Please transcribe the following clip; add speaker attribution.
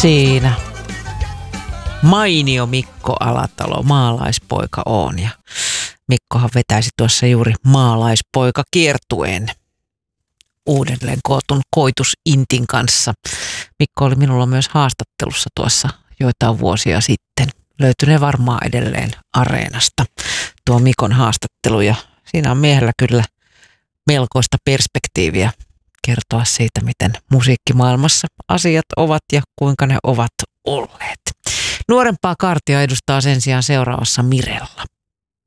Speaker 1: Siinä mainio Mikko Alatalo, maalaispoika on. Ja Mikkohan vetäisi tuossa juuri maalaispoika kiertueen uudelleen kootun Koitus-Intin kanssa. Mikko oli minulla myös haastattelussa tuossa joitain vuosia sitten. Löytynee varmaan edelleen Areenasta tuo Mikon haastattelu ja siinä on miehellä kyllä melkoista perspektiiviä kertoa siitä, miten musiikkimaailmassa asiat ovat ja kuinka ne ovat olleet. Nuorempaa kaartia edustaa sen sijaan seuraavassa Mirella.